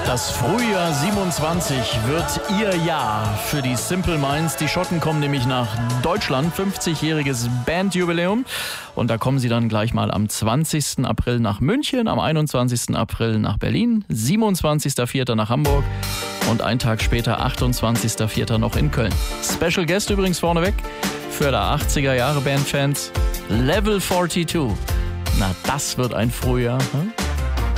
Das Frühjahr 27 wird ihr Jahr für die Simple Minds. Die Schotten kommen nämlich nach Deutschland, 50-jähriges Bandjubiläum. Und da kommen sie dann gleich mal am 20. April nach München, am 21. April nach Berlin, 27.04. nach Hamburg und einen Tag später, 28.04. noch in Köln. Special Guest übrigens vorneweg für der 80er Jahre Bandfans, Level 42. Na, das wird ein Frühjahr. Hm?